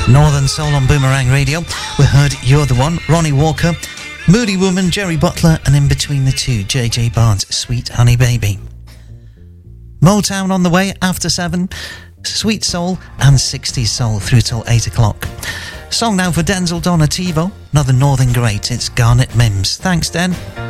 Northern Soul on Boomerang Radio. We heard You're the One, Ronnie Walker, Moody Woman, Jerry Butler, and in between the two, JJ Barnes, Sweet Honey Baby. Motown on the way after 7, Sweet Soul and 60s Soul through till 8 o'clock. Song now for Denzel Donativo, another Northern great, it's Garnet Mims. Thanks, Den.